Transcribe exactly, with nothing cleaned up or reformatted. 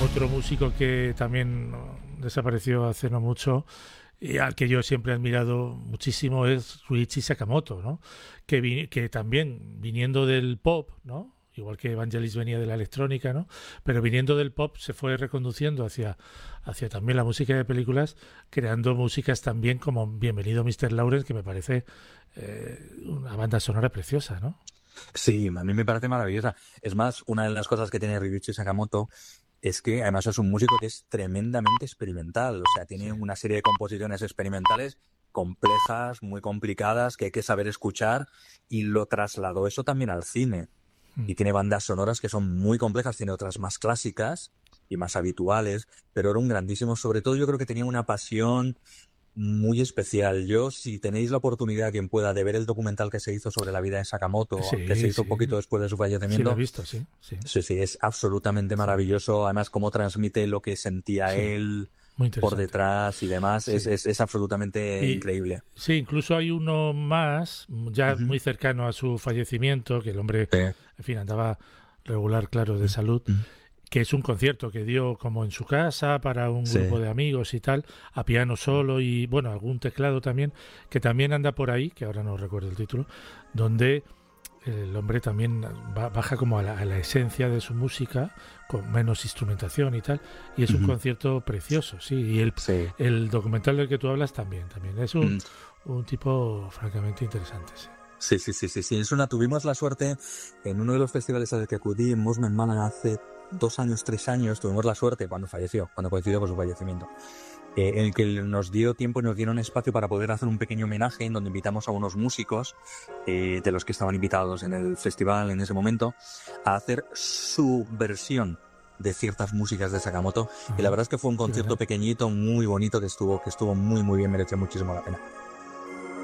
Otro músico que también desapareció hace no mucho y al que yo siempre he admirado muchísimo es Ryuichi Sakamoto, ¿no? Que, vi, que también viniendo del pop, ¿no? Igual que Vangelis venía de la electrónica, ¿no? Pero viniendo del pop se fue reconduciendo hacia, hacia también la música de películas, creando músicas también como Bienvenido mister Lawrence, que me parece eh, una banda sonora preciosa, ¿no? Sí, a mí me parece maravillosa. Es más, una de las cosas que tiene Ryuichi Sakamoto es que además es un músico que es tremendamente experimental. O sea, tiene Sí. una serie de composiciones experimentales complejas, muy complicadas, que hay que saber escuchar, y lo trasladó eso también al cine. Mm. Y tiene bandas sonoras que son muy complejas, tiene otras más clásicas y más habituales, pero era un grandísimo. Sobre todo yo creo que tenía una pasión muy especial. Yo, si tenéis la oportunidad, quien pueda, de ver el documental que se hizo sobre la vida de Sakamoto, que se Sí, hizo un sí, poquito después de su sí lo he fallecimiento, visto, sí, sí, sí, sí, es absolutamente sí, maravilloso. Además, cómo transmite lo que sentía sí, él muy por interesante. detrás y demás, es, Sí. es, es absolutamente Y increíble. sí, incluso hay uno más, ya Ujú. muy cercano a su fallecimiento, que el hombre, Sí. en fin, andaba regular, claro, de Mm, salud, mm. que es un concierto que dio como en su casa para un Sí. grupo de amigos y tal, a piano solo y, bueno, algún teclado también, que también anda por ahí, que ahora no recuerdo el título, donde el hombre también va, baja como a la, a la esencia de su música, con menos instrumentación y tal, y es un Ujú. concierto precioso, sí, y el, Sí. el documental del que tú hablas también, también es un, Mm. un tipo francamente interesante, sí. Sí, sí, sí, sí, sí. Es una, tuvimos la suerte en uno de los festivales a los que acudí en Mosman Málaga hace dos años, tres años, tuvimos la suerte cuando falleció, cuando coincidió con su fallecimiento, eh, en el que nos dio tiempo y nos dieron espacio para poder hacer un pequeño homenaje en donde invitamos a unos músicos eh, de los que estaban invitados en el festival en ese momento a hacer su versión de ciertas músicas de Sakamoto, y la Ajá. verdad es que fue un Qué concierto bueno. pequeñito, muy bonito, que estuvo, que estuvo muy, muy bien, mereció muchísimo la pena.